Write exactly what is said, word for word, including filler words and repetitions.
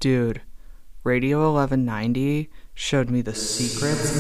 Dude, Radio eleven ninety showed me the secrets